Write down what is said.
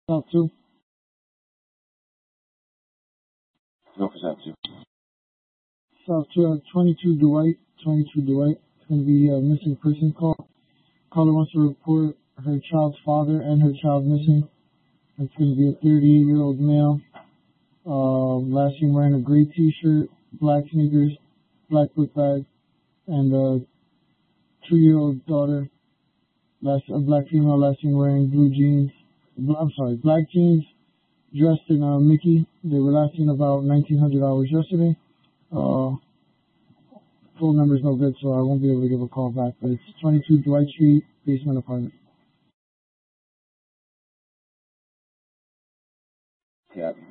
South 2. Go for South 2. South 2, 22 Dwight. 22 Dwight. It's going to be a missing person call. Caller wants to report her child's father and her child missing. It's going to be a 38-year-old male. Last seen wearing a gray t-shirt, black sneakers, black book bag, and a 2-year-old daughter. A black female last seen wearing black jeans, dressed in Mickey. They were last seen about 1900 hours yesterday. Phone number's no good, so I won't be able to give a call back, but it's 22 Dwight Street, basement apartment. Yeah.